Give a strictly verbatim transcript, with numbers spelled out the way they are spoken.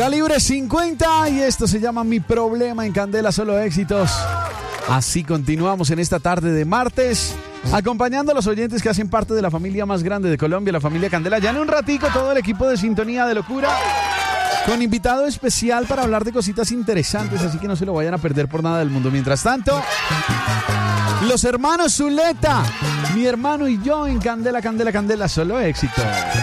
Calibre cincuenta y esto se llama Mi Problema en Candela, solo éxitos. Así continuamos en esta tarde de martes, acompañando a los oyentes que hacen parte de la familia más grande de Colombia, la familia Candela. Ya en un ratico todo el equipo de Sintonía de Locura, con invitado especial para hablar de cositas interesantes, así que no se lo vayan a perder por nada del mundo. Mientras tanto, los hermanos Zuleta, mi hermano y yo en Candela, Candela, Candela, solo éxito.